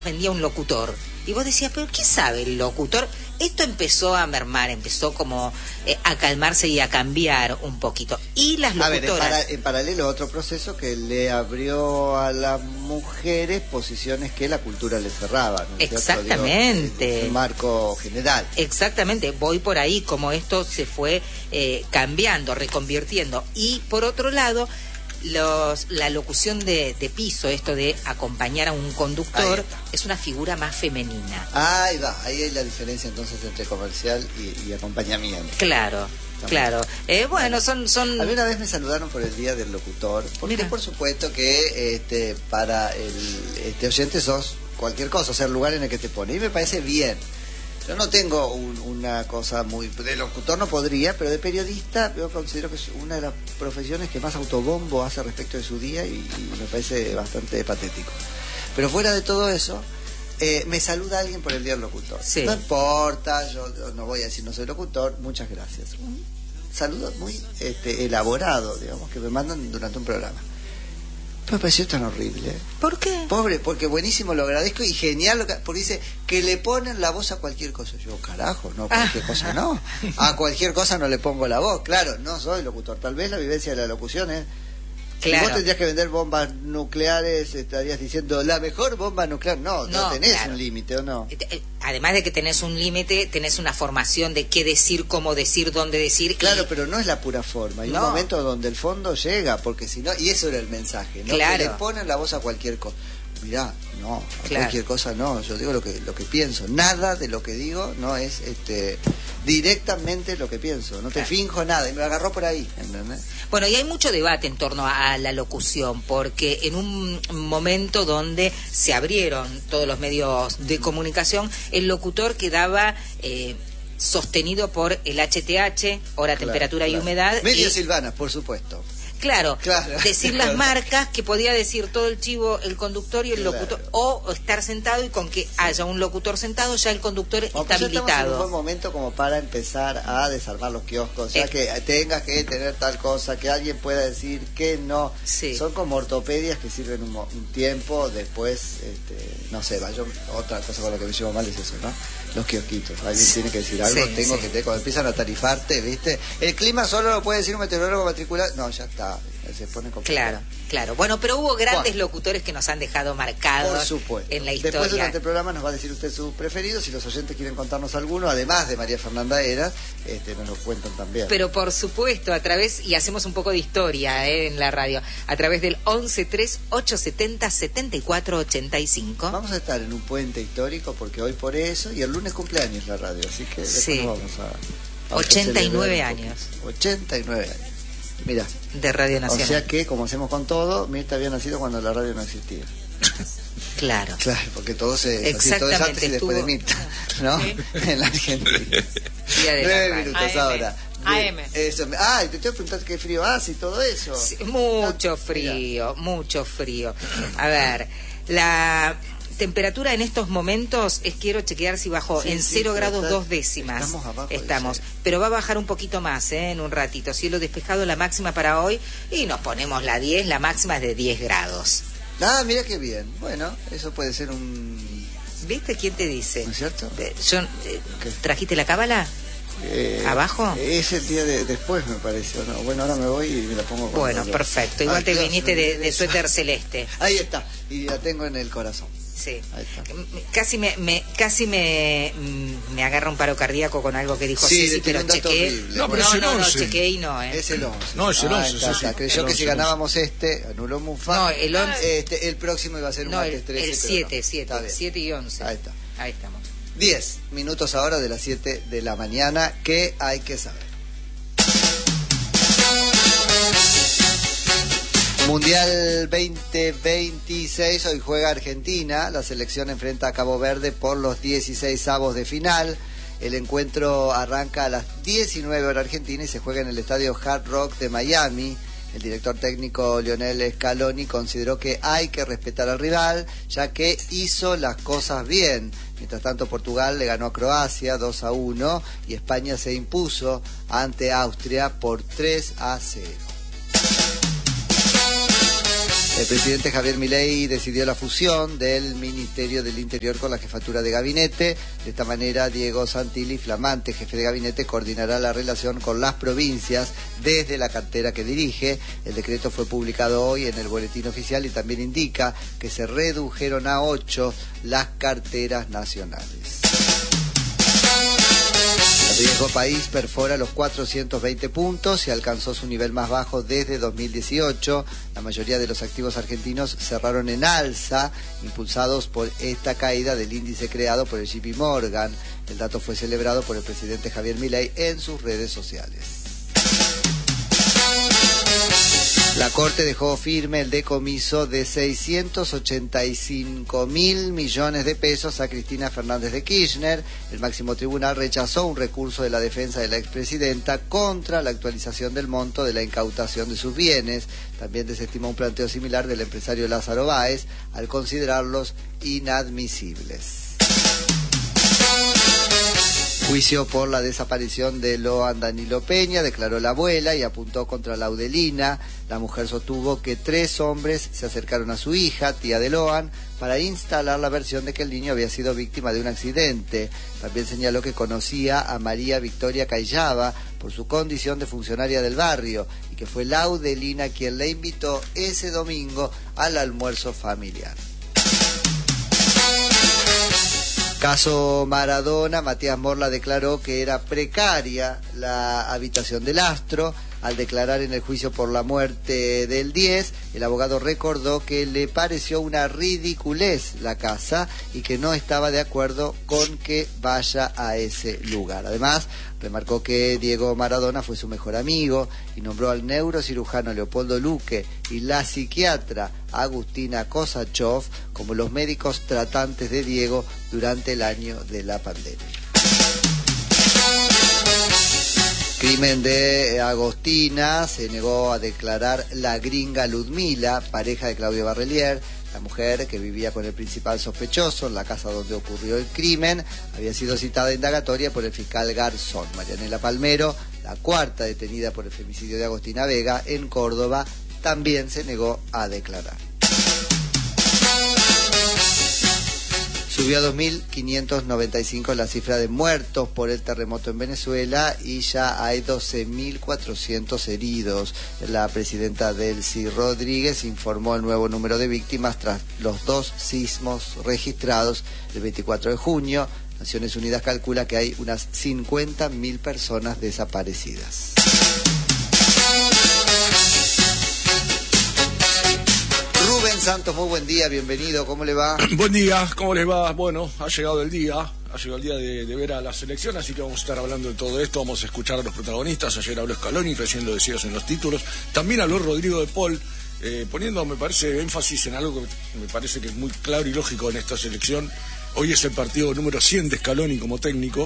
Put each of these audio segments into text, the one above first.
vendía un locutor. Y vos decías, ¿pero qué sabe el locutor? Esto empezó a mermar, empezó como a calmarse y a cambiar un poquito. Y las locutoras... A ver, en paralelo otro proceso que le abrió a las mujeres posiciones que la cultura les cerraba, ¿no? Exactamente. Digo, un marco general. Exactamente, voy por ahí, como esto se fue cambiando, reconvirtiendo. Y por otro lado... la locución de piso, esto de acompañar a un conductor, es una figura más femenina. Ahí va, ahí hay la diferencia entonces entre comercial y acompañamiento. Claro, claro. Bueno, son... A mí una vez me saludaron por el Día del Locutor, porque Mira. Por supuesto que para el oyente sos cualquier cosa, o sea, el lugar en el que te pone. Y me parece bien. Yo no tengo una cosa muy... De locutor no podría, pero de periodista yo considero que es una de las profesiones que más autobombo hace respecto de su día y me parece bastante patético. Pero fuera de todo eso, me saluda alguien por el Día del Locutor. Sí. No importa, yo no voy a decir no soy locutor, muchas gracias. Un saludo muy elaborado, digamos, que me mandan durante un programa. Me pareció tan horrible. ¿Por qué? Pobre, porque buenísimo, lo agradezco y genial, porque dice que le ponen la voz a cualquier cosa. Yo, carajo, no, cualquier cosa no. A cualquier cosa no le pongo la voz. Claro, no soy locutor. Tal vez la vivencia de la locución es... Claro. Si vos tendrías que vender bombas nucleares, estarías diciendo la mejor bomba nuclear. No tenés un límite, ¿o no? Además de que tenés un límite, tenés una formación de qué decir, cómo decir, dónde decir. Claro, pero no es la pura forma. Hay un momento donde el fondo llega, porque si no, y eso era el mensaje, ¿no? Claro. Que le ponen la voz a cualquier cosa. Mirá, no, a cualquier cosa no. Yo digo lo que pienso. Nada de lo que digo no es directamente lo que pienso. No te finjo nada. Y me agarró por ahí, ¿entendés? Bueno, y hay mucho debate en torno a la locución, porque en un momento donde se abrieron todos los medios de comunicación, el locutor quedaba sostenido por el HTH, hora, temperatura y humedad. Media Silvana, por supuesto. Claro, decir las marcas que podía decir todo el chivo, el conductor y el locutor, o estar sentado y con que haya un locutor sentado ya el conductor está habilitado. Estamos en un buen momento como para empezar a desarmar los kioscos, ya que tengas que tener tal cosa, que alguien pueda decir que no. Sí. Son como ortopedias que sirven un tiempo, después, no sé, otra cosa con la que me llevo mal es eso, ¿no? Los kiosquitos, alguien tiene que decir algo, cuando empiezan a tarifarte, ¿viste? El clima solo lo puede decir un meteorólogo matriculado, no, ya está, se pone complicado. Claro, bueno, pero hubo grandes locutores que nos han dejado marcados por supuesto. En la historia. Después durante el programa nos va a decir usted sus preferidos, si los oyentes quieren contarnos alguno, además de María Fernanda Heras, nos lo cuentan también. Pero por supuesto, y hacemos un poco de historia en la radio, a través del 1138707485. Vamos a estar en un puente histórico porque hoy por eso, y el lunes cumpleaños la radio, así que después vamos a 89 años. 89 años. Mira, de Radio Nacional. O sea que, como hacemos con todo, Mirta había nacido cuando la radio no existía. Claro, porque todo es antes y después de Mirta, ¿no? Sí. En la Argentina. 9 minutos ahora. AM. Eso. Te tengo que preguntar qué frío hace y todo eso. Sí, mucho frío. A ver, la temperatura en estos momentos quiero chequear si bajó en 0 grados 2 décimas. Estamos abajo. Pero va a bajar un poquito más en un ratito. Cielo despejado, la máxima para hoy, y nos ponemos la 10, la máxima es de 10 grados. Mira qué bien. Bueno, eso puede ser un... ¿Viste? ¿Quién te dice? ¿No es cierto? ¿Trajiste la cábala? ¿Abajo? Es el día después, me parece. ¿No? Bueno, ahora me voy y me la pongo. Bueno, perfecto. Igual te viniste de suéter celeste. Ahí está. Y la tengo en el corazón. Sí. Casi me agarra un paro cardíaco con algo que dijo Ceci, pero chequeé. No, pero es el 11. Chequeé y no, Es el 11. No, es el 11. Creyó que si ganábamos anuló Mufa. No, el 11. El próximo iba a ser un martes 13. El 7 y 11. Ahí está. Ahí estamos. 10 minutos ahora de las 7 de la mañana. ¿Qué hay que saber? Mundial 2026, hoy juega Argentina, la selección enfrenta a Cabo Verde por los 16avos de final. El encuentro arranca a las 19 horas Argentina y se juega en el estadio Hard Rock de Miami. El director técnico Lionel Scaloni consideró que hay que respetar al rival, ya que hizo las cosas bien. Mientras tanto, Portugal le ganó a Croacia 2-1 y España se impuso ante Austria por 3-0. El presidente Javier Milei decidió la fusión del Ministerio del Interior con la Jefatura de Gabinete. De esta manera, Diego Santilli, flamante jefe de gabinete, coordinará la relación con las provincias desde la cartera que dirige. El decreto fue publicado hoy en el Boletín Oficial y también indica que se redujeron a 8 las carteras nacionales. El riesgo país perfora los 420 puntos y alcanzó su nivel más bajo desde 2018. La mayoría de los activos argentinos cerraron en alza, impulsados por esta caída del índice creado por el JP Morgan. El dato fue celebrado por el presidente Javier Milei en sus redes sociales. La Corte dejó firme el decomiso de 685.000 millones de pesos a Cristina Fernández de Kirchner. El máximo tribunal rechazó un recurso de la defensa de la expresidenta contra la actualización del monto de la incautación de sus bienes. También desestimó un planteo similar del empresario Lázaro Báez al considerarlos inadmisibles. Juicio por la desaparición de Loan Danilo Peña, declaró la abuela y apuntó contra Laudelina. La mujer sostuvo que 3 hombres se acercaron a su hija, tía de Loan, para instalar la versión de que el niño había sido víctima de un accidente. También señaló que conocía a María Victoria Cayaba por su condición de funcionaria del barrio y que fue Laudelina quien la invitó ese domingo al almuerzo familiar. Caso Maradona, Matías Morla declaró que era precaria la habitación del astro. Al declarar en el juicio por la muerte del 10, el abogado recordó que le pareció una ridiculez la casa y que no estaba de acuerdo con que vaya a ese lugar. Además, remarcó que Diego Maradona fue su mejor amigo y nombró al neurocirujano Leopoldo Luque y la psiquiatra Agustina Kosachov como los médicos tratantes de Diego durante el año de la pandemia. Crimen de Agostina, se negó a declarar la gringa Ludmila, pareja de Claudio Barrelier. La mujer, que vivía con el principal sospechoso en la casa donde ocurrió el crimen, había sido citada a indagatoria por el fiscal Garzón. Marianela Palmero, la cuarta detenida por el femicidio de Agostina Vega en Córdoba, también se negó a declarar. Subió a 2.595 la cifra de muertos por el terremoto en Venezuela y ya hay 12.400 heridos. La presidenta Delcy Rodríguez informó el nuevo número de víctimas tras los 2 sismos registrados el 24 de junio. Naciones Unidas calcula que hay unas 50.000 personas desaparecidas. Rubén Santos, muy buen día, bienvenido, ¿cómo le va? Buen día, ¿cómo les va? Bueno, ha llegado el día de ver a la selección, así que vamos a estar hablando de todo esto, vamos a escuchar a los protagonistas. Ayer habló Scaloni, recién lo decías en los títulos, también habló Rodrigo de Paul, poniendo, me parece, énfasis en algo que me parece que es muy claro y lógico en esta selección. Hoy es el partido número 100 de Scaloni como técnico,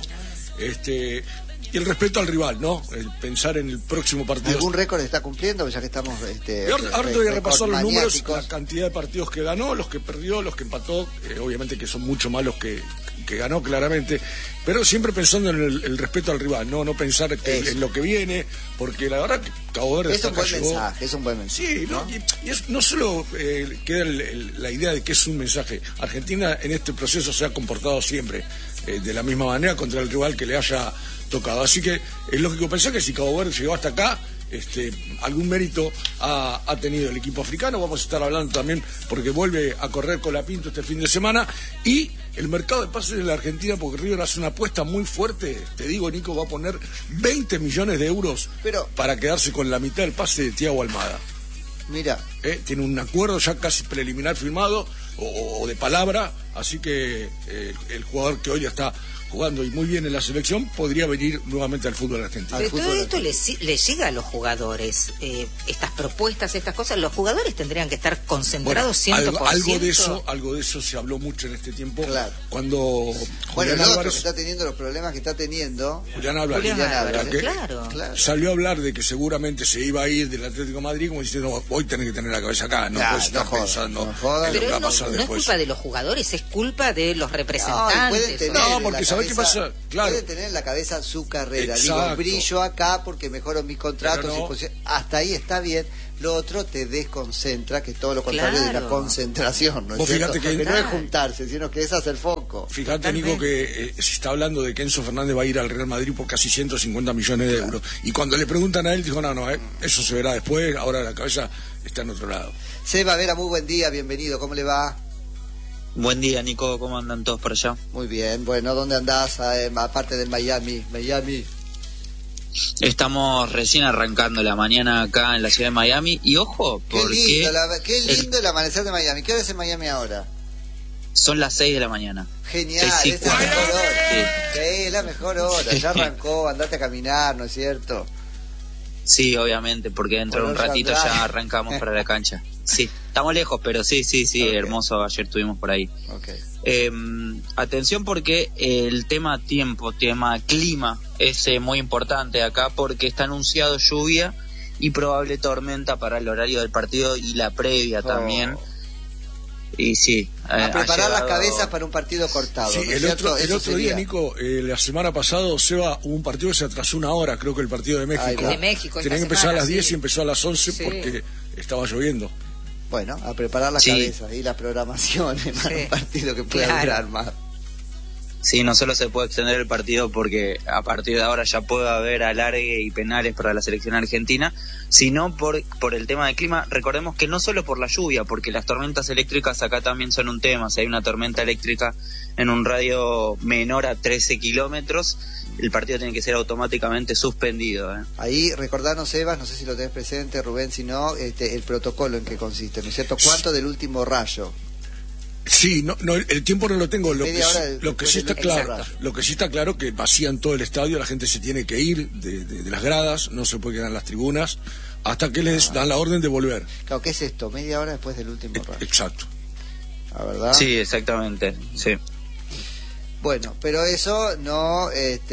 y el respeto al rival, ¿no? El pensar en el próximo partido. ¿Algún récord está cumpliendo? Ya que estamos... ahora te voy a repasar los números, la cantidad de partidos que ganó, los que perdió, los que empató, obviamente que son mucho más los que ganó claramente, pero siempre pensando en el respeto al rival, no pensar en lo que viene, porque la verdad que Cabo Verde es un buen mensaje, es un buen mensaje. Sí, ¿no? Y no solo queda la idea de que es un mensaje. Argentina en este proceso se ha comportado siempre de la misma manera contra el rival que le haya tocado, así que es lógico pensar que si Cabo Verde llegó hasta acá, algún mérito ha tenido el equipo africano. Vamos a estar hablando también porque vuelve a correr Colapinto este fin de semana y el mercado de pases de la Argentina, porque River hace una apuesta muy fuerte. Te digo, Nico, va a poner 20 millones de euros para quedarse con la mitad del pase de Thiago Almada. Mira, tiene un acuerdo ya casi preliminar firmado o de palabra, así que el jugador que hoy ya está jugando y muy bien en la selección podría venir nuevamente al fútbol argentino. Pero todo esto le llega a los jugadores, estas propuestas, estas cosas. Los jugadores tendrían que estar concentrados 100%. Algo de eso se habló mucho en este tiempo. Claro. Cuando el otro que está teniendo los problemas que está teniendo, Julián Álvarez, claro. Salió a hablar de que seguramente se iba a ir del Atlético de Madrid, como diciendo, hoy tenés que tener la cabeza acá, no puedes estar pensando en lo que va a pasar después. No es culpa de los jugadores, es culpa de los representantes. Porque ¿sabés qué pasa? Claro. Puede tener en la cabeza su carrera. Exacto. Digo, brillo acá porque mejoró mis contratos. Hasta ahí está bien, Lo otro te desconcentra, que es todo lo contrario de la Claro. concentración, ¿no es Vos cierto? fíjate que no es juntarse, sino que es hacer foco. Fíjate, Totalmente. Nico, que se está hablando de que Enzo Fernández va a ir al Real Madrid por casi 150 millones de euros. Y cuando le preguntan a él, dijo, no, eso se verá después, ahora la cabeza está en otro lado. Seba Vera, muy buen día, bienvenido, ¿cómo le va? Buen día, Nico, ¿cómo andan todos por allá? Muy bien, bueno, ¿dónde andás? Aparte del Miami. Estamos recién arrancando la mañana acá en la ciudad de Miami y ojo, Qué porque lindo el amanecer de Miami. ¿Qué hora es en Miami ahora? son las 6 de la mañana. Genial, 6:50. esa es la mejor hora. Sí. Sí, es la mejor hora, ya arrancó, andate a caminar, ¿no es cierto? Sí, obviamente, porque dentro de un Color ratito sandal. ya arrancamos para la cancha. Sí, estamos lejos, pero sí, Ok. hermoso, ayer estuvimos por ahí. Ok. Atención porque el tema tiempo, tema clima es muy importante acá porque está anunciado lluvia y probable tormenta para el horario del partido y la previa también. Y sí, A ha preparar las llegado- cabezas para un partido cortado, Sí, ¿no es el cierto? otro Eso día, sería. Nico, la semana pasada, Seba, hubo un partido que se atrasó una hora, creo que el partido de México. Ahí va. De México, Tenía que esta empezar a semana, las 10 sí. y empezó a las 11 Sí. porque estaba lloviendo. Bueno, a preparar las Sí. cabezas y las programaciones para Sí. un partido que pueda Claro. durar más. Sí, no solo se puede extender el partido porque a partir de ahora ya puede haber alargue y penales para la selección argentina, sino por el tema del clima. Recordemos que no solo por la lluvia, porque las tormentas eléctricas acá también son un tema. Si hay una tormenta eléctrica en un radio menor a 13 kilómetros, el partido tiene que ser automáticamente suspendido. Ahí, recordanos, Sebas, no sé si lo tenés presente, Rubén, si no, el protocolo en que consiste, ¿no es cierto? ¿Cuánto del último rayo? Sí, no, el tiempo no lo tengo. Media hora Lo que después sí está del claro, rayo. lo que sí está claro que vacían todo el estadio, la gente se tiene que ir de las gradas, no se puede quedar en las tribunas hasta que les dan la orden de volver. Claro, ¿qué es esto? Media hora después del último rayo, Exacto. ¿la verdad? Sí, exactamente, sí. Bueno, pero eso no,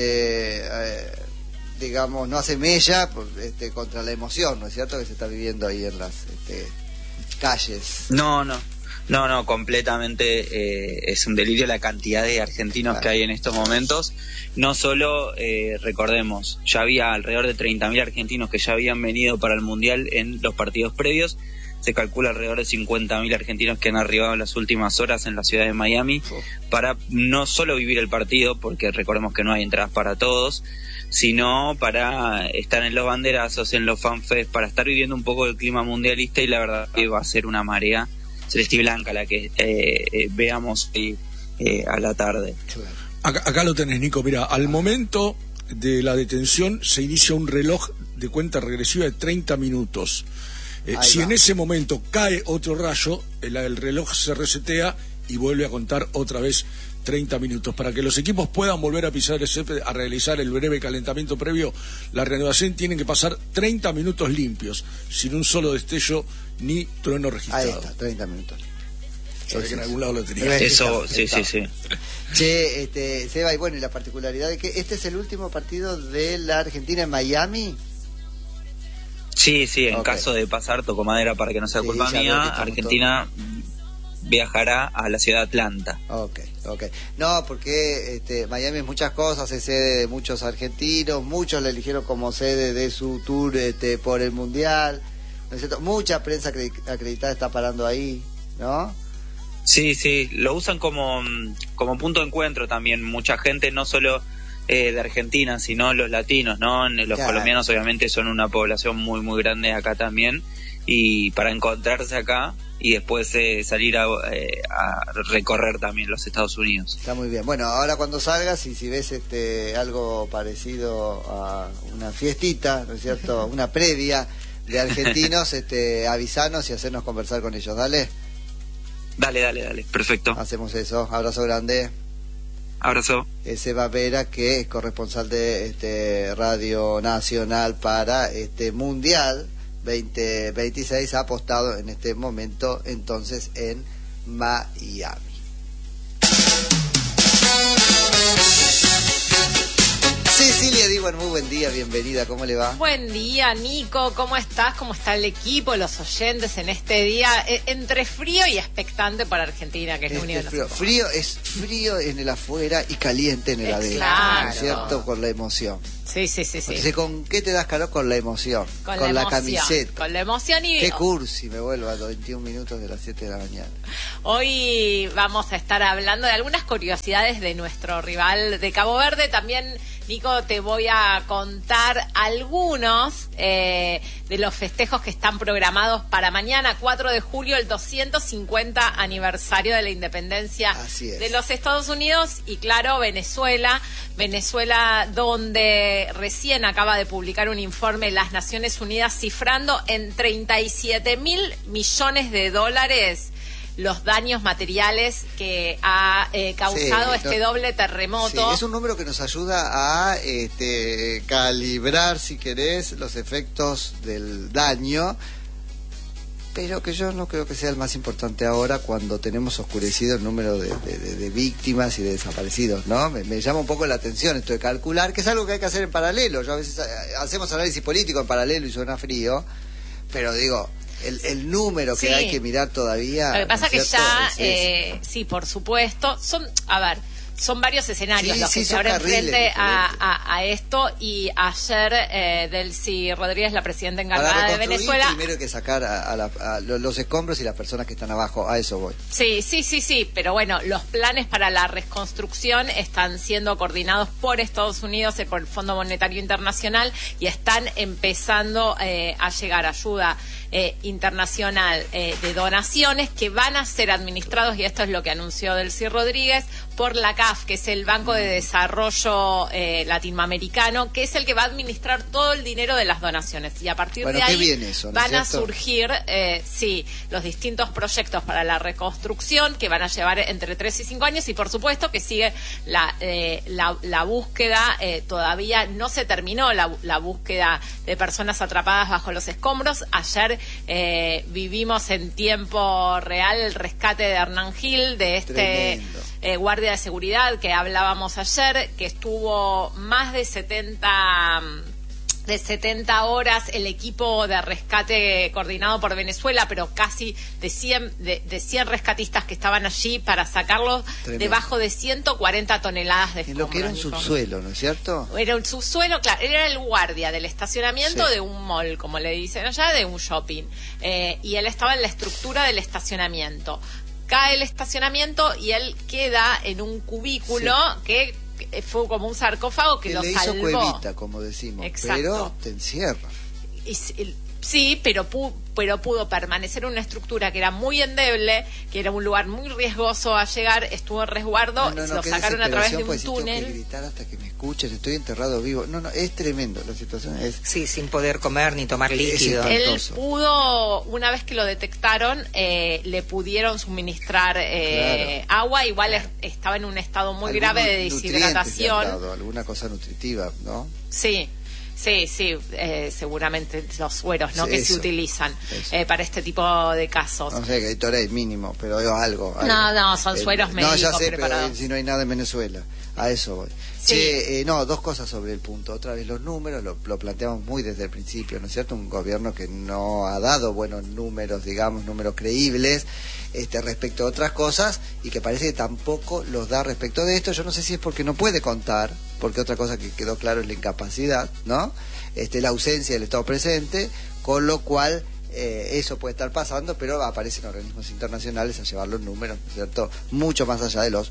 digamos, no hace mella contra la emoción, ¿no es cierto? Que se está viviendo ahí en las calles. No, completamente es un delirio la cantidad de argentinos que hay en estos momentos. No solo, recordemos, ya había alrededor de 30.000 argentinos que ya habían venido para el Mundial en los partidos previos. Se calcula alrededor de 50.000 argentinos que han arribado en las últimas horas en la ciudad de Miami para no solo vivir el partido, porque recordemos que no hay entradas para todos, sino para estar en los banderazos, en los fanfest, para estar viviendo un poco el clima mundialista, y la verdad que va a ser una marea celeste y blanca la que veamos hoy a la tarde. Acá lo tenés, Nico. Mira, al momento de la detención se inicia un reloj de cuenta regresiva de 30 minutos. Si va. en ese momento cae otro rayo, el reloj se resetea y vuelve a contar otra vez 30 minutos. Para que los equipos puedan volver a pisar el césped, a realizar el breve calentamiento previo, la reanudación tiene que pasar 30 minutos limpios, sin un solo destello ni trueno Ahí registrado. está, 30 minutos. Sabés que en algún lado lo tenía. Eso, sí. Che, Seba, y bueno, y la particularidad de que este es el último partido de la Argentina en Miami. Sí, en Ok. caso de pasar, toco madera para que no sea Sí, culpa ya veo que mía, estamos Argentina viajará a la ciudad de Atlanta. Ok. No, porque Miami es muchas cosas, es sede de muchos argentinos, muchos la eligieron como sede de su tour por el Mundial, ¿no es cierto? Mucha prensa acreditada está parando ahí, ¿no? Sí, lo usan como punto de encuentro también. Mucha gente, no solo de Argentina, sino los latinos, ¿no? Los Claro. colombianos obviamente son una población muy, muy grande acá también. Y para encontrarse acá y después salir a recorrer también los Estados Unidos. Está muy bien. Bueno, ahora cuando salgas y si ves algo parecido a una fiestita, ¿no es cierto? Una previa de argentinos, avisanos y hacernos conversar con ellos. Dale, Dale, perfecto. hacemos eso. Abrazo grande. Abrazo. Seba Vera, que es corresponsal de Radio Nacional para este Mundial 2026, ha apostado en este momento entonces en Miami. Cecilia Di bueno, muy buen día, bienvenida, ¿cómo le va? Buen día, Nico, ¿cómo estás? ¿Cómo está el equipo, los oyentes en este día entre frío y expectante para Argentina, que es lo único que nos importa? Frío es frío en el afuera y caliente en el adentro, Claro. ¿no es cierto? Por la emoción. Sí. Entonces, ¿con qué te das calor? Con la emoción, Con la emoción, camiseta. Con la emoción y... Qué cursi, me vuelvo a los 21 minutos de las 7 de la mañana. Hoy vamos a estar hablando de algunas curiosidades de nuestro rival de Cabo Verde. También, Nico, te voy a contar algunos de los festejos que están programados para mañana, 4 de julio, el 250 aniversario de la independencia de los Estados Unidos. Y claro, Venezuela, donde recién acaba de publicar un informe las Naciones Unidas cifrando en 37.000 millones de dólares los daños materiales que ha causado este doble terremoto. Sí, es un número que nos ayuda a calibrar, si querés, los efectos del daño, pero que yo no creo que sea el más importante ahora cuando tenemos oscurecido el número de víctimas y de desaparecidos, ¿no? Me llama un poco la atención esto de calcular, que es algo que hay que hacer en paralelo. Yo a veces hacemos análisis político en paralelo y suena frío, pero digo... El número que hay que mirar todavía. Lo que pasa ¿no es que cierto? ya, sí, por supuesto, son varios escenarios los que se abren carriles frente a esto. Y ayer Delcy Rodríguez, la presidenta encargada de Venezuela, primero hay que sacar a los escombros y las personas que están abajo, a eso voy. Sí, pero bueno, los planes para la reconstrucción están siendo coordinados por Estados Unidos y por el Fondo Monetario Internacional, y están empezando a llegar ayuda internacional de donaciones que van a ser administrados, y esto es lo que anunció Delcy Rodríguez, por la CAF, que es el Banco de Desarrollo Latinoamericano, que es el que va a administrar todo el dinero de las donaciones. Y a partir de ahí van a surgir los distintos proyectos para la reconstrucción, que van a llevar entre 3 y 5 años, y por supuesto que sigue la búsqueda. Todavía no se terminó la búsqueda de personas atrapadas bajo los escombros. Ayer vivimos en tiempo real el rescate de Hernán Gil, de este guardia de seguridad que hablábamos ayer, que estuvo más de 70 horas el equipo de rescate coordinado por Venezuela, pero casi de 100 rescatistas que estaban allí para sacarlos debajo de 140 toneladas de escombros. En lo que era un subsuelo, ¿no es cierto? Era un subsuelo, claro, él era el guardia del estacionamiento de un mall, como le dicen allá, de un shopping, y él estaba en la estructura del estacionamiento. Cae el estacionamiento y él queda en un cubículo que fue como un sarcófago que lo salvó. Le hizo cuevita, como decimos. Exacto. Pero te encierra. Sí, pero pudo permanecer en una estructura que era muy endeble, que era un lugar muy riesgoso a llegar, estuvo en resguardo, lo sacaron a través de un túnel. Tengo que gritar hasta que me escuchen, estoy enterrado vivo. No, es tremendo, la situación es... Sí, sin poder comer ni tomar líquido. Él pudo, una vez que lo detectaron, le pudieron suministrar agua, igual estaba en un estado muy grave de deshidratación. Alguna cosa nutritiva, ¿no? Sí, seguramente los sueros, ¿no? Que se utilizan para este tipo de casos. No sé, Gatorade mínimo, pero algo. No, son sueros médicos no, ya sé, preparados. Pero si no hay nada en Venezuela, a eso voy. Sí. Dos cosas sobre el punto. Otra vez los números, lo planteamos muy desde el principio, ¿no es cierto? Un gobierno que no ha dado buenos números, digamos, números creíbles respecto a otras cosas, y que parece que tampoco los da respecto de esto. Yo no sé si es porque no puede contar, porque otra cosa que quedó claro es la incapacidad, ¿no? La ausencia del Estado presente, con lo cual eso puede estar pasando, pero aparecen organismos internacionales a llevar los números, ¿no es cierto? Mucho más allá de los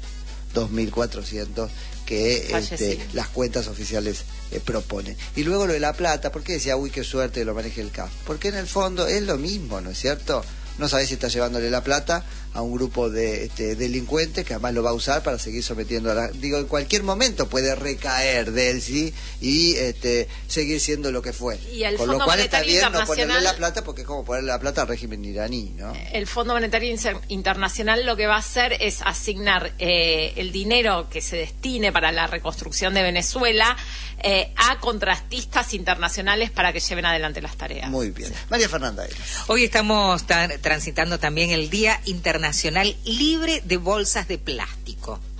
2.400 que las cuentas oficiales proponen. Y luego lo de la plata, ¿por qué decía, uy, qué suerte lo maneje el CAF? Porque en el fondo es lo mismo, ¿no es cierto? No sabés si está llevándole la plata a un grupo de delincuentes que además lo va a usar para seguir sometiendo a la... Digo, en cualquier momento puede recaer Delcy y seguir siendo lo que fue. Y el Con Fondo lo cual Monetario está bien no Internacional, ponerle la plata, porque es como ponerle la plata al régimen iraní, ¿no? El Fondo Monetario Internacional lo que va a hacer es asignar el dinero que se destine para la reconstrucción de Venezuela a contratistas internacionales para que lleven adelante las tareas. Muy bien. María Fernanda. Hoy estamos transitando también el Día Internacional Libre de Bolsas de Plástico.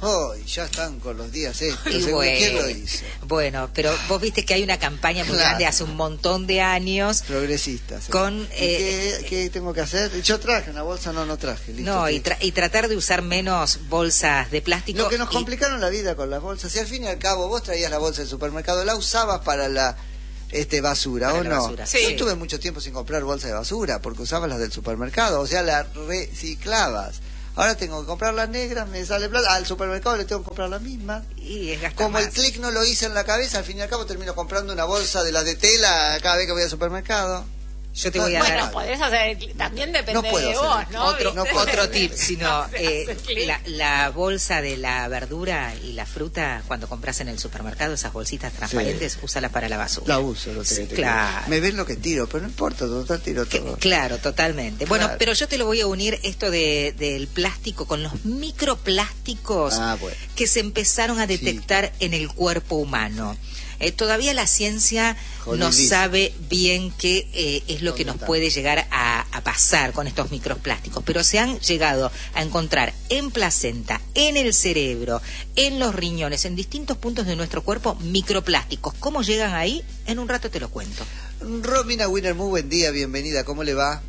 Hoy ya están con los días estos. Y ¿Quién lo hizo? Bueno, pero vos viste que hay una campaña muy grande hace un montón de años. Progresistas. Con, ¿Qué tengo que hacer? Yo traje una bolsa, no traje. Listo, no, y tratar de usar menos bolsas de plástico. Lo que nos complicaron la vida con las bolsas. Si al fin y al cabo vos traías la bolsa del supermercado, la usabas para la basura, para ¿o no? basura, sí. Yo estuve mucho tiempo sin comprar bolsa de basura porque usabas las del supermercado, o sea, las reciclabas. Ahora tengo que comprar las negras, me sale plata. Al supermercado le tengo que comprar la misma. Y es como más. El clic no lo hice en la cabeza, al fin y al cabo termino comprando una bolsa de las de tela cada vez que voy al supermercado. Yo te voy a dar... Bueno, podés hacer, también depende no de vos, ¿no? Otro tip, sino No la bolsa de la verdura y la fruta, cuando compras en el supermercado, esas bolsitas transparentes, úsalas para la basura. La uso, claro. Me ven lo que tiro, pero no importa, total tiro todo. Claro, totalmente. Claro. Bueno, pero yo te lo voy a unir esto del plástico con los microplásticos que se empezaron a detectar en el cuerpo humano. Todavía la ciencia no sabe bien qué es lo que nos puede llegar a pasar con estos microplásticos, pero se han llegado a encontrar en placenta, en el cerebro, en los riñones, en distintos puntos de nuestro cuerpo, microplásticos. ¿Cómo llegan ahí? En un rato te lo cuento. Romina Winner, muy buen día, bienvenida, ¿cómo le va?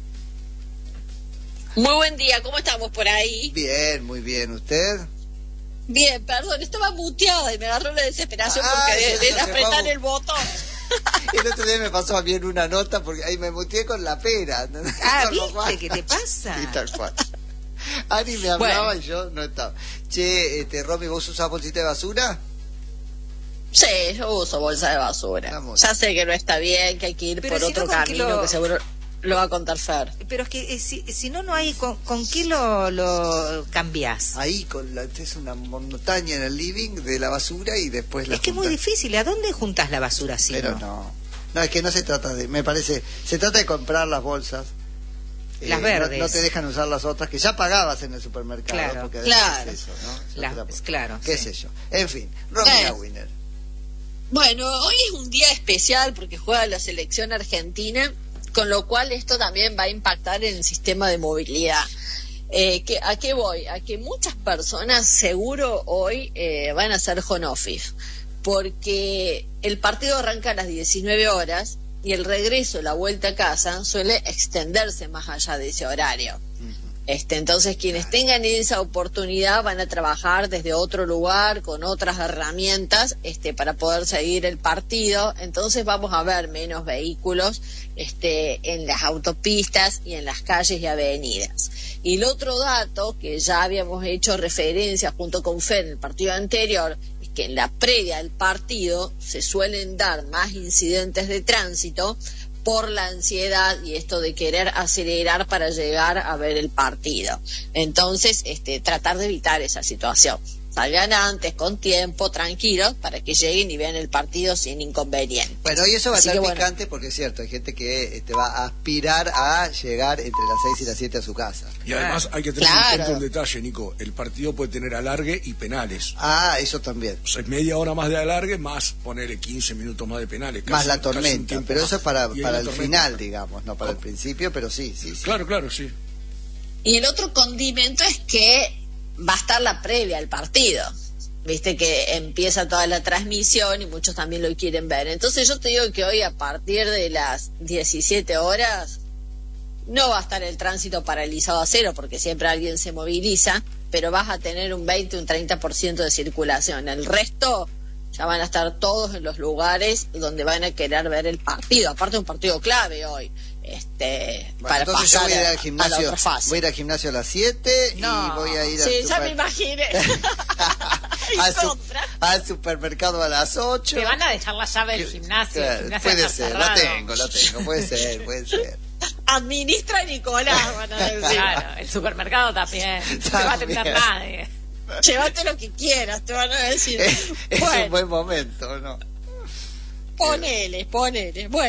Muy buen día, ¿cómo estamos por ahí? Bien, muy bien, ¿usted? Bien, perdón, estaba muteada y me agarró la desesperación porque de apretar el botón. El otro día me pasó a mí en una nota porque ahí me muteé con la pera. ¿Viste qué te pasa? Sí, tal cual. Ani me hablaba y yo no estaba. Che, Romy, ¿vos usás bolsita de basura? Sí, yo uso bolsa de basura. Ya sé que no está bien, que hay que ir por otro camino que seguro lo va a contar Fer. Pero es que si no hay ¿con qué lo cambiás? Ahí es una montaña en el living de la basura y después la es que es muy difícil. ¿A dónde juntas la basura así? Pero no, es que no se trata me parece, se trata de comprar las bolsas. Las verdes. No te dejan usar las otras que ya pagabas en el supermercado. Claro, porque claro. es eso, ¿no? Claro. ¿Qué sé yo? En fin, Romina Winner. Bueno, hoy es un día especial porque juega la selección argentina, con lo cual esto también va a impactar en el sistema de movilidad. ¿A qué voy? A que muchas personas seguro hoy van a hacer home office, porque el partido arranca a las 19 horas y el regreso, la vuelta a casa, suele extenderse más allá de ese horario. Entonces quienes tengan esa oportunidad van a trabajar desde otro lugar con otras herramientas para poder seguir el partido. Entonces vamos a ver menos vehículos en las autopistas y en las calles y avenidas. Y el otro dato que ya habíamos hecho referencia junto con Fer en el partido anterior es que en la previa del partido se suelen dar más incidentes de tránsito por la ansiedad y esto de querer acelerar para llegar a ver el partido. Entonces, tratar de evitar esa situación. Salgan antes, con tiempo, tranquilos, para que lleguen y vean el partido sin inconveniente. Bueno, y eso va a estar picante porque es cierto, hay gente que va a aspirar a llegar entre las 6 y las 7 a su casa. Y además hay que tener en cuenta un detalle, Nico, el partido puede tener alargue y penales. Eso también. O sea, media hora más de alargue, más ponerle 15 minutos más de penales. Más la tormenta, pero eso es para el final, digamos, no para el ¿Cómo? Principio, pero sí. Claro, sí. Y el otro condimento es que va a estar la previa al partido. Viste que empieza toda la transmisión y muchos también lo quieren ver. Entonces yo te digo que hoy a partir de las 17 horas no va a estar el tránsito paralizado a cero porque siempre alguien se moviliza, pero vas a tener un 20, un 30% de circulación. El resto ya van a estar todos en los lugares donde van a querer ver el partido. Aparte un partido clave hoy. Para entonces pasar yo voy a ir al gimnasio, a la otra fase. voy a ir al gimnasio a las 7 y voy a ir ya me imaginé. al supermercado a las 8. Te van a dejar la llave del gimnasio. Claro, el gimnasio puede está ser, cerrado. la tengo, puede ser. Administra Nicolás, van a decir. Claro, el supermercado también. No va a atender nadie. Llévate lo que quieras, te van a decir. Es un buen momento, ¿no? Ponele. Bueno,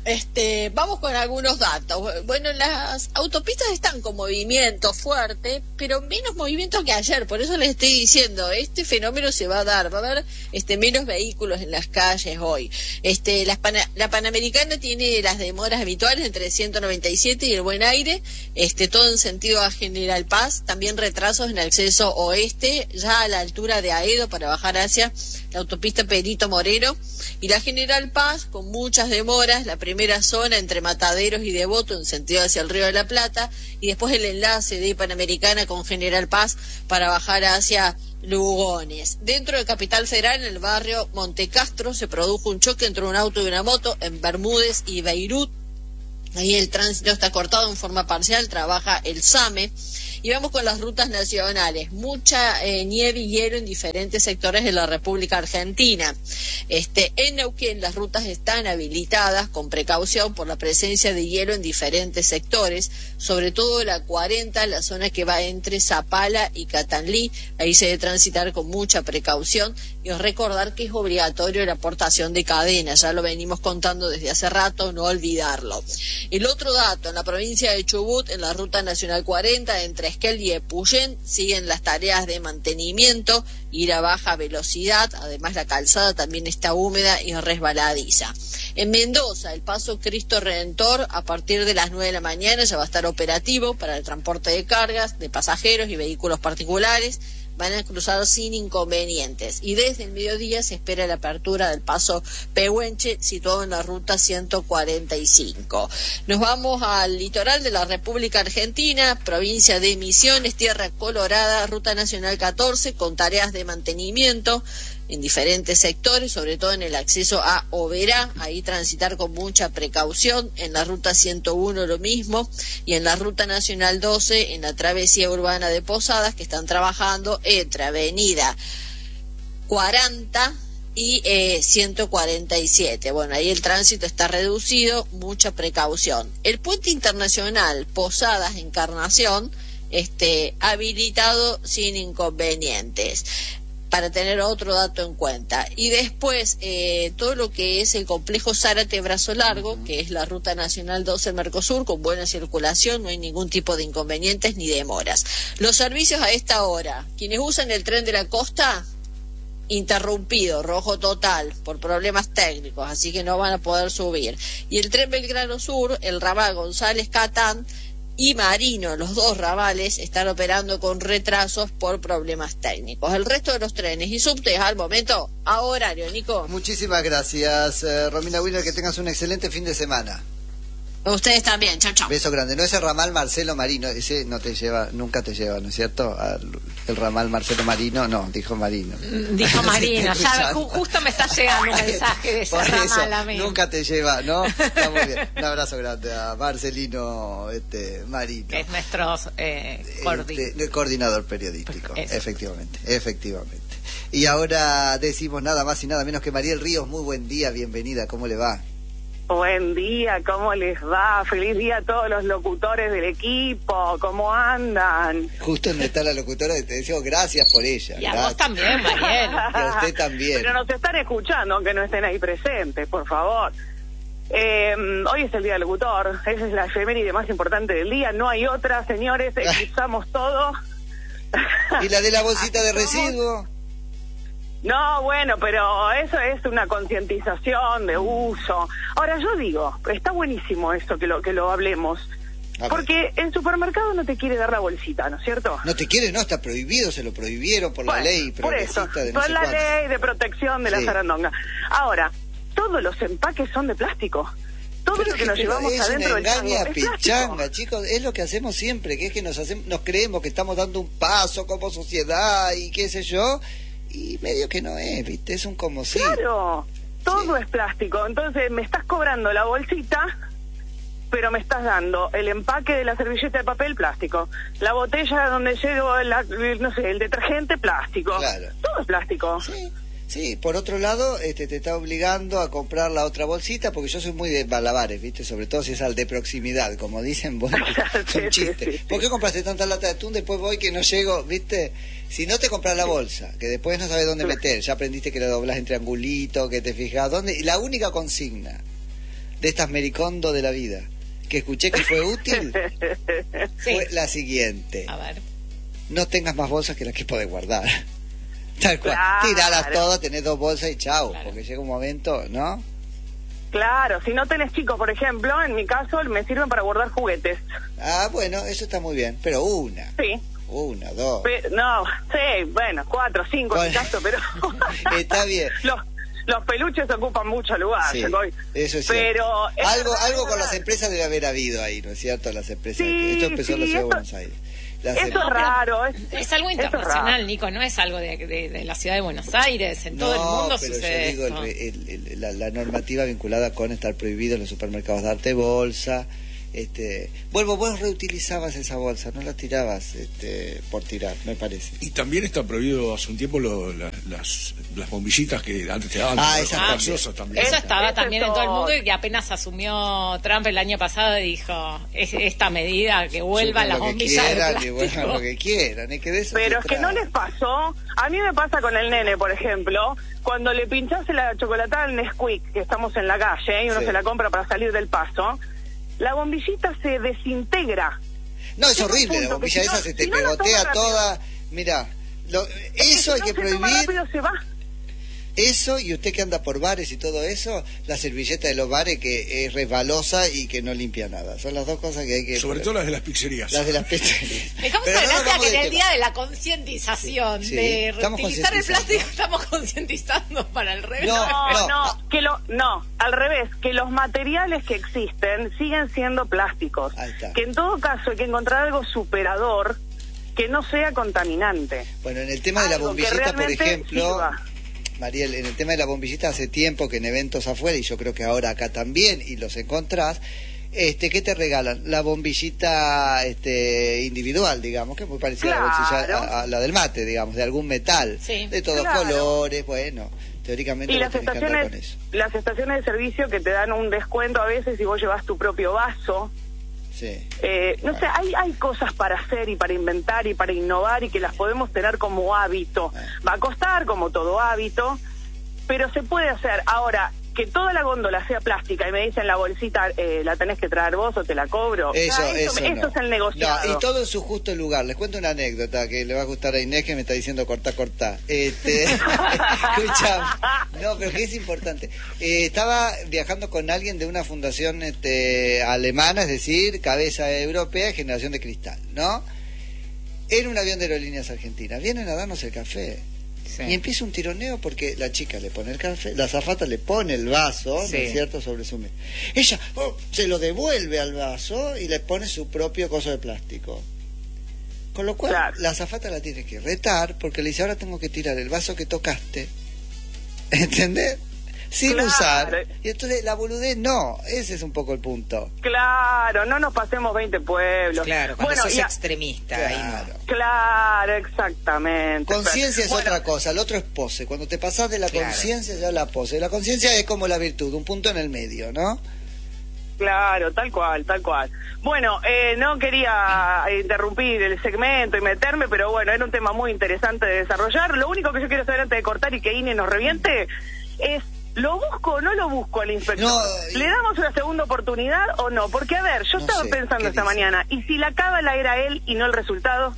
Vamos con algunos datos. Bueno, las autopistas están con movimiento fuerte, pero menos movimiento que ayer. Por eso les estoy diciendo, este fenómeno se va a dar. Va a haber menos vehículos en las calles hoy. La Panamericana tiene las demoras habituales entre 197 y el Buen Aire, todo en sentido a General Paz. También retrasos en acceso oeste, ya a la altura de Aedo para bajar hacia la autopista Perito Moreno. Y la General Paz con muchas demoras, la primera zona entre Mataderos y Devoto en sentido hacia el Río de la Plata, y después el enlace de Panamericana con General Paz para bajar hacia Lugones. Dentro de Capital Federal, en el barrio Montecastro, se produjo un choque entre un auto y una moto en Bermúdez y Beirut. Ahí el tránsito está cortado en forma parcial, trabaja el SAME. Y vamos con las rutas nacionales. Mucha nieve y hielo en diferentes sectores de la República Argentina. En Neuquén las rutas están habilitadas con precaución por la presencia de hielo en diferentes sectores, sobre todo la 40, la zona que va entre Zapala y Catanlí. Ahí se debe transitar con mucha precaución y recordar que es obligatorio la aportación de cadenas. Ya lo venimos contando desde hace rato, no olvidarlo. El otro dato, en la provincia de Chubut, en la ruta nacional 40, entre Esquel y Epuyén, siguen las tareas de mantenimiento, ir a baja velocidad, además la calzada también está húmeda y resbaladiza. En Mendoza, el paso Cristo Redentor, a partir de las 9 de la mañana ya va a estar operativo para el transporte de cargas, de pasajeros y vehículos particulares. Van a cruzar sin inconvenientes. Y desde el mediodía se espera la apertura del paso Pehuenche, situado en la ruta 145. Nos vamos al litoral de la República Argentina, provincia de Misiones, Tierra Colorada, ruta nacional 14, con tareas de mantenimiento en diferentes sectores, sobre todo en el acceso a Oberá, ahí transitar con mucha precaución. En la ruta 101 lo mismo, y en la ruta nacional 12, en la travesía urbana de Posadas, que están trabajando entre avenida 40 y 147. Bueno, ahí el tránsito está reducido, mucha precaución. El puente internacional Posadas Encarnación, habilitado sin inconvenientes, para tener otro dato en cuenta. Y después, todo lo que es el complejo Zárate-Brazo Largo, que es la ruta nacional 12 Mercosur, con buena circulación, no hay ningún tipo de inconvenientes ni demoras. Los servicios a esta hora, quienes usan el tren de la costa, interrumpido, rojo total, por problemas técnicos, así que no van a poder subir. Y el tren Belgrano Sur, el ramal González Catán y Marino, los dos ramales, están operando con retrasos por problemas técnicos. El resto de los trenes y subtes al momento a horario, Nico. Muchísimas gracias, Romina Wiener, que tengas un excelente fin de semana. Ustedes también, chao, chao. Beso grande. No es el ramal Marcelo Marino, ese no te lleva, nunca te lleva, ¿no es cierto? El ramal Marcelo Marino, no, dijo Marino. Dijo Marino, ya justo me está llegando un mensaje de ese por ramal eso, a mí. Nunca te lleva, ¿no? Está muy bien. Un abrazo grande a Marcelino Marino. Que es nuestro coordinador periodístico, Eso. efectivamente. Y ahora decimos nada más y nada menos que Mariel Ríos, muy buen día, bienvenida, ¿cómo le va? Buen día, ¿cómo les va? Feliz día a todos los locutores del equipo, ¿cómo andan? Justo donde está la locutora, te decimos gracias por ella. Y a vos también, Mariel. Y a usted también. Pero nos están escuchando, aunque no estén ahí presentes, por favor. Hoy es el Día del Locutor, esa es la efeméride más importante del día, no hay otra, señores, eclipsamos todo. ¿Y la de la bolsita de residuo? No, bueno, pero eso es una concientización de uso. Ahora, yo digo, está buenísimo esto que lo hablemos, porque el supermercado no te quiere dar la bolsita, ¿no es cierto? No te quiere, no, está prohibido, se lo prohibieron por la ley progresista por eso, de no por sé la cuánto. ley de protección de la zarandonga. Ahora, todos los empaques son de plástico. Todo Pero lo que nos llevamos es adentro una del tango engaña es pichanga, plástico. chicos, es lo que hacemos siempre, que es que nos creemos que estamos dando un paso como sociedad y qué sé yo, y medio que no es, ¿viste? Es un como sí. Claro, todo Sí. es plástico. Entonces me estás cobrando la bolsita, pero me estás dando el empaque de la servilleta de papel, plástico. La botella donde llevo, el detergente, plástico. Claro. Todo es plástico. Sí, por otro lado, te está obligando a comprar la otra bolsita, porque yo soy muy de malabares, ¿viste? Sobre todo si es al de proximidad, como dicen, bueno, es un chiste. Sí. ¿Por qué compraste tanta lata de atún? Después voy que no llego, ¿viste? Si no te compras la bolsa, que después no sabes dónde meter, ya aprendiste que la doblás en triangulito, que te fijas dónde, y la única consigna de estas Mericondo de la vida, que escuché que fue útil, fue la siguiente. A ver. No tengas más bolsas que las que podés guardar. Tal cual. Claro. Tiralas todas, tenés 2 bolsas y chau. Claro. Porque llega un momento, ¿no? Claro, si no tenés chicos, por ejemplo, en mi caso me sirven para guardar juguetes. Ah, bueno, eso está muy bien. Pero una, Sí. 2. No, sí, bueno, 4, 5 en mi Bueno. caso, pero... Está bien. Los peluches ocupan mucho lugar, Sí, Chacoy. eso es Pero cierto. es Algo con verdad. las empresas debe haber habido ahí, ¿no es cierto? Las empresas. Sí, Esto empezó en la sí, ciudad de esto- Buenos Aires. Las Eso em- es raro. Es algo eso es internacional, raro. Nico, no es algo de la ciudad de Buenos Aires. En todo el No, mundo pero sucede yo digo esto. la normativa vinculada con estar prohibido en los supermercados darte bolsa. Vos reutilizabas esa bolsa, no la tirabas por tirar, me parece. Y también está prohibido hace un tiempo las bombillitas que antes te daban. Ah, las esas gaseosas también. Eso estaba Eso también es en todo el todo. mundo y que apenas asumió Trump el año pasado y dijo, esta medida que vuelvan las bombillas de quieran, y vuelvan plástico. lo que quieran, es que de eso Pero se es que no trata. les pasó. A mí me pasa con el nene, por ejemplo, cuando le pinchás la chocolatada al Nesquik, que estamos en la calle, y uno Sí. se la compra para salir del paso, la bombillita se desintegra. No, es Llega un horrible, la punto que bombilla si no- esa se te si no la pegotea toma rápido. toda. Mira, eso hay Si que no se toma prohibir. rápido, se va. Eso, y usted que anda por bares y todo eso, la servilleta de los bares que es resbalosa y que no limpia nada. Son las dos cosas que hay que... Sobre todo las de las pizzerías. las de las pizzerías. Me causa Pero no nos gracia vamos que en de el tema. día de la concientización Sí, de estamos reutilizar el concientizando. plástico estamos concientizando para el revés. No, al revés, que los materiales que existen siguen siendo plásticos. Ahí está. Que en todo caso hay que encontrar algo superador que no sea contaminante. Bueno, en el tema de la Algo que bombillita, por realmente ejemplo... sirva. Mariel, en el tema de la bombillita hace tiempo que en eventos afuera, y yo creo que ahora acá también, y los encontrás, ¿qué te regalan? La bombillita individual, digamos, que es muy parecida a la bombilla Claro. a la del mate, digamos, de algún metal, Sí. de todos Claro. colores, bueno, teóricamente Y vos las tenés que andar con estaciones, eso. las estaciones de servicio que te dan un descuento a veces si vos llevas tu propio vaso. Sí. No sé, hay cosas para hacer y para inventar y para innovar y que las podemos tener como hábito. Va a costar como todo hábito, pero se puede hacer. Ahora, que toda la góndola sea plástica y me dicen la bolsita la tenés que traer vos o te la cobro. Eso no. es el negociado. No, y todo en su justo lugar. Les cuento una anécdota que le va a gustar a Inés, que me está diciendo cortá. Escuchame. No, pero que es importante. Estaba viajando con alguien de una fundación alemana, es decir, cabeza europea de generación de cristal, ¿no? En un avión de Aerolíneas Argentinas. Vienen a darnos el café. Sí. Y empieza un tironeo porque la chica le pone el café, la azafata le pone el vaso, ¿no Sí. es cierto?, sobre su mesa. Ella se lo devuelve al vaso y le pone su propio coso de plástico. Con lo cual, Claro. la azafata la tiene que retar porque le dice, ahora tengo que tirar el vaso que tocaste. ¿Entendés? Sin Claro. usar. Y entonces la boludez no, ese es un poco el punto. Claro, no nos pasemos 20 pueblos. Claro, cuando Bueno, sos y a- extremista, ahí Claro. no. Claro, exactamente. Conciencia es Bueno, otra cosa, el otro es pose. Cuando te pasás de la Claro. conciencia ya la pose. La conciencia es como la virtud, un punto en el medio, ¿no? Claro, tal cual, tal cual. Bueno, no quería interrumpir el segmento y meterme, pero bueno, era un tema muy interesante de desarrollar. Lo único que yo quiero saber antes de cortar y que Ine nos reviente es, ¿lo busco o no lo busco al inspector? No, ¿Le damos una segunda oportunidad o no? Porque, a ver, yo No estaba sé, pensando ¿qué esta dice? mañana, ¿y si la cábala era él y no el resultado?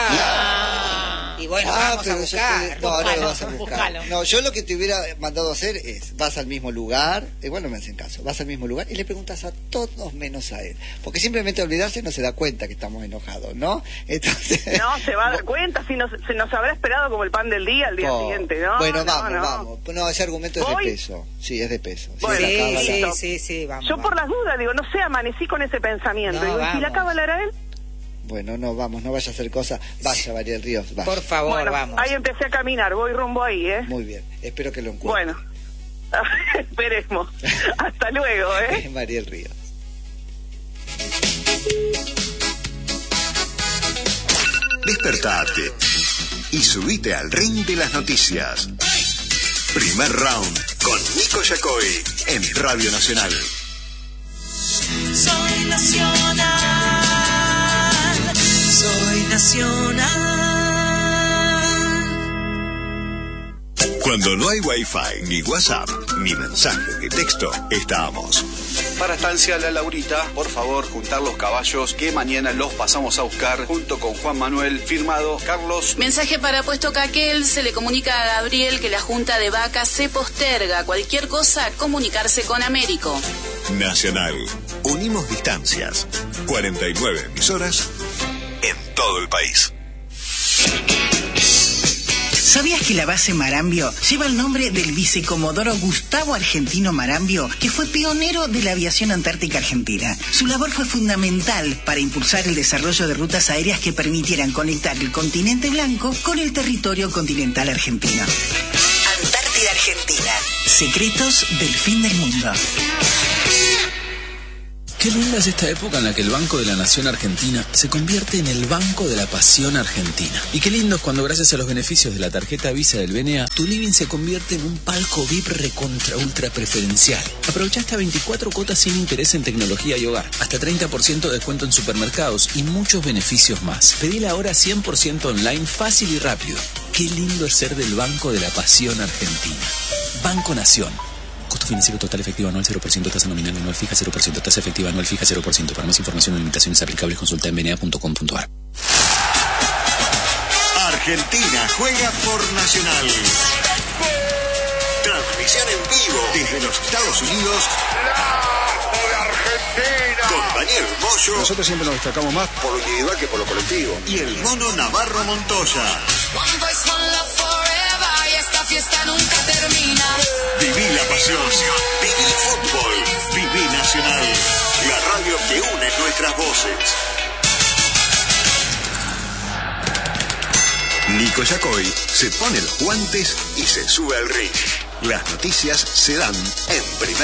Y bueno, vamos a pero yo buscar. te- no, ahora lo vas a Búscalo, buscar. búscalo. No, yo lo que te hubiera mandado a hacer es, vas al mismo lugar, igual no me hacen caso, vas al mismo lugar y le preguntas a todos menos a él. Porque simplemente olvidarse no se da cuenta que estamos enojados, ¿no? Entonces... No, se va a dar cuenta, si se nos habrá esperado como el pan del día al día No. siguiente, ¿no? Bueno, No, vamos, no. vamos. No, ese argumento es ¿Voy? de peso. Sí, es de peso. Sí, Bueno, la cábala- Sí, cábala. sí, vamos. Yo por las dudas digo, no sé, amanecí con ese pensamiento. No, Digo, ¿y si la vamos. cábala era él? Bueno, no, vamos, no vaya a hacer cosas. Vaya, Mariel Ríos, vaya. Por favor, Bueno, vamos. ahí empecé a caminar, voy rumbo ahí, ¿eh? Muy bien, espero que lo encuentre. Bueno, esperemos. Hasta luego, ¿eh? Mariel Ríos. Despertate y subite al ring de las noticias. Primer round con Nico Yacoy en Radio Nacional. Soy nacional, soy nacional. Cuando no hay Wi-Fi, ni WhatsApp, ni mensaje de texto, estamos. Para Estancia La Laurita, por favor, juntar los caballos que mañana los pasamos a buscar junto con Juan Manuel, firmado Carlos. Mensaje para Puesto Caquel, se le comunica a Gabriel que la junta de vacas se posterga. Cualquier cosa, comunicarse con Américo. Nacional. Unimos distancias. 49 emisoras en todo el país. ¿Sabías que la base Marambio lleva el nombre del vicecomodoro Gustavo Argentino Marambio, que fue pionero de la aviación antártica argentina? Su labor fue fundamental para impulsar el desarrollo de rutas aéreas que permitieran conectar el continente blanco con el territorio continental argentino. Antártida Argentina. Secretos del fin del mundo. Qué linda es esta época en la que el Banco de la Nación Argentina se convierte en el Banco de la Pasión Argentina. Y qué lindo es cuando, gracias a los beneficios de la tarjeta Visa del BNA, tu living se convierte en un palco VIP recontra ultra preferencial. Aprovecha hasta 24 cuotas sin interés en tecnología y hogar, hasta 30% de descuento en supermercados y muchos beneficios más. Pedila ahora 100% online, fácil y rápido. Qué lindo es ser del Banco de la Pasión Argentina. Banco Nación. Costo financiero total efectivo anual 0%, tasa nominal anual fija 0%, tasa efectiva anual fija 0%. Para más información o limitaciones aplicables, consulta en bna.com.ar. Argentina juega por Nacional. Transmisión en vivo desde los Estados Unidos. Con Daniel Moyo. Nosotros siempre nos destacamos más por lo individual que por lo colectivo. Y el Mono Navarro Montoya. Y esta fiesta nunca termina. Viví la pasión, viví el fútbol, viví Nacional, la radio que une nuestras voces. Nico Yacoy se pone los guantes y se sube al ring. Las noticias se dan en primer